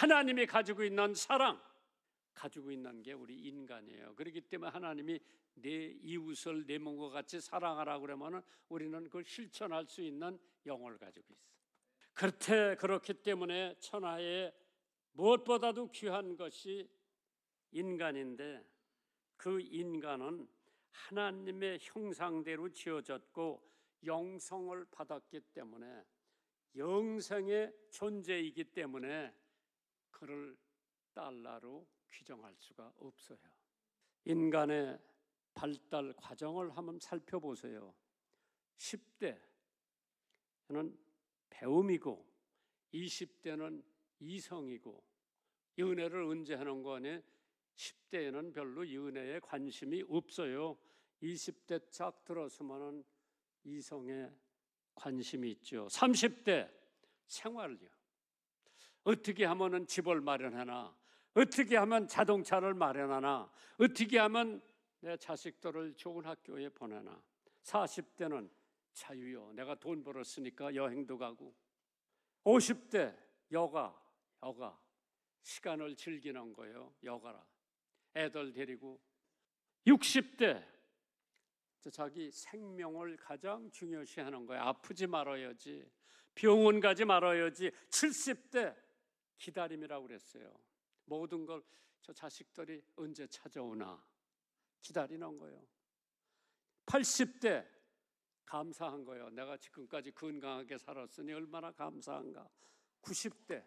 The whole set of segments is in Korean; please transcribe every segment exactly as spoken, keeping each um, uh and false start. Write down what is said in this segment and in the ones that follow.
하나님이 가지고 있는 사랑, 가지고 있는 게 우리 인간이에요. 그렇기 때문에 하나님이 내 이웃을 내 몸과 같이 사랑하라고 그러면 우리는 그걸 실천할 수 있는 영을 가지고 있어. 그렇대 그렇기 때문에 천하에 무엇보다도 귀한 것이 인간인데, 그 인간은 하나님의 형상대로 지어졌고 영성을 받았기 때문에, 영생의 존재이기 때문에 그를 달라로 규정할 수가 없어요. 인간의 발달 과정을 한번 살펴보세요. 십 대는 배움이고 이십 대는 이성이고, 연애를 언제 하는 거 아니에요? 십 대에는 별로 연애에 관심이 없어요. 이십 대 쫙 들어서면 이성에 관심이 있죠. 삼십 대 생활이요. 어떻게 하면 집을 마련하나, 어떻게 하면 자동차를 마련하나, 어떻게 하면 내 자식들을 좋은 학교에 보내나. 사십 대는 자유요. 내가 돈 벌었으니까 여행도 가고. 오십 대 여가, 여가. 시간을 즐기는 거예요. 여가라. 애들 데리고. 육십 대 자기 생명을 가장 중요시하는 거예요. 아프지 말아야지, 병원 가지 말아야지. 칠십 대 기다림이라고 그랬어요. 모든 걸 저 자식들이 언제 찾아오나 기다리는 거예요. 팔십 대 감사한 거예요. 내가 지금까지 건강하게 살았으니 얼마나 감사한가. 구십 대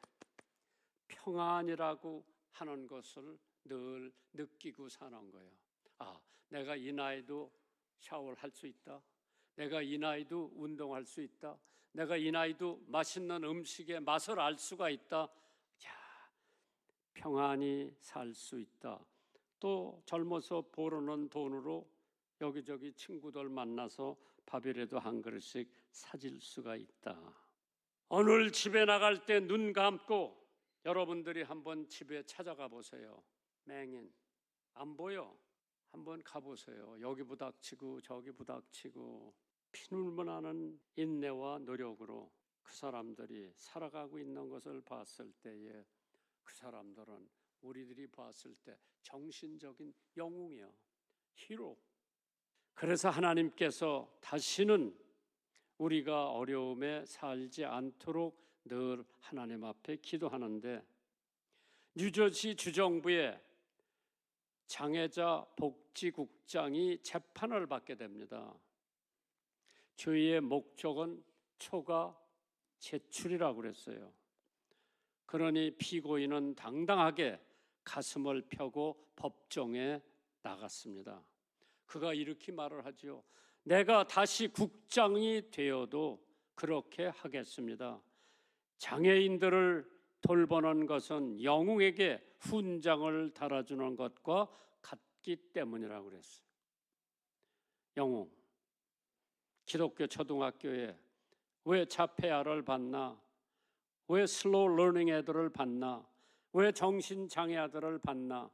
평안이라고 하는 것을 늘 느끼고 사는 거예요. 아, 내가 이 나이도 샤워를 할 수 있다. 내가 이 나이도 운동할 수 있다. 내가 이 나이도 맛있는 음식의 맛을 알 수가 있다. 야, 평안히 살 수 있다. 또 젊어서 벌어놓은 돈으로 여기저기 친구들 만나서 밥이라도 한 그릇씩 사줄 수가 있다. 오늘 집에 나갈 때 눈 감고 여러분들이 한번 집에 찾아가 보세요. 맹인 안 보여? 한번 가보세요. 여기 부닥치고 저기 부닥치고 피눈물 나는 인내와 노력으로 그 사람들이 살아가고 있는 것을 봤을 때에, 그 사람들은 우리들이 봤을 때 정신적인 영웅이야. 히로. 그래서 하나님께서 다시는 우리가 어려움에 살지 않도록 늘 하나님 앞에 기도하는데, 뉴저지 주정부의 장애자 복지국장이 재판을 받게 됩니다. 저희의 목적은 초과 제출이라고 그랬어요. 그러니 피고인은 당당하게 가슴을 펴고 법정에 나갔습니다. 그가 이렇게 말을 하죠. 내가 다시 국장이 되어도 그렇게 하겠습니다. 장애인들을 돌보는 것은 영웅에게 훈장을 달아주는 것과 같기 때문이라고 그랬어요. 영웅. 기독교 초등학교에 왜 자폐아를 받나? 왜 슬로우 러닝 애들을 받나? 왜 정신장애 아들을 받나?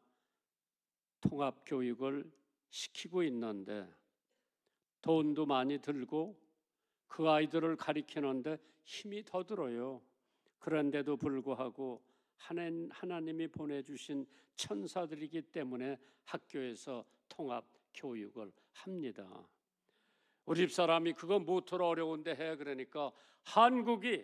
통합교육을 시키고 있는데 돈도 많이 들고 그 아이들을 가리키는데 힘이 더 들어요. 그런데도 불구하고 하나님이 보내주신 천사들이기 때문에 학교에서 통합교육을 합니다. 우리 집사람이 그거 못하러 어려운데 해. 그러니까 한국이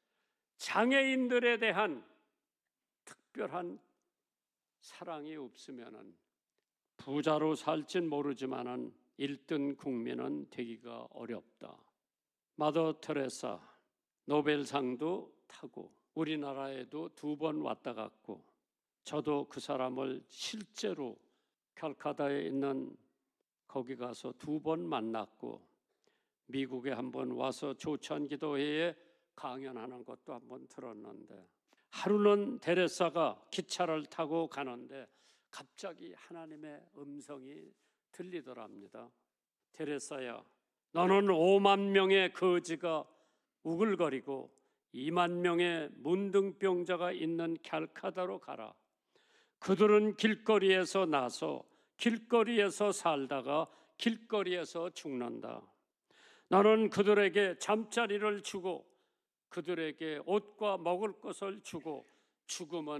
장애인들에 대한 특별한 사랑이 없으면은 부자로 살진 모르지만은 일등 국민은 되기가 어렵다. 마더 테레사 노벨상도 타고 우리나라에도 두 번 왔다 갔고, 저도 그 사람을 실제로 칼카다에 있는 거기 가서 두 번 만났고, 미국에 한번 와서 조천기도회에 강연하는 것도 한번 들었는데, 하루는 테레사가 기차를 타고 가는데 갑자기 하나님의 음성이 들리더랍니다. 테레사야, 너는 오만 명의 거지가 우글거리고 이만 명의 문둥병자가 있는 칼카다로 가라. 그들은 길거리에서 나서 길거리에서 살다가 길거리에서 죽는다. 너는 그들에게 잠자리를 주고 그들에게 옷과 먹을 것을 주고 죽음은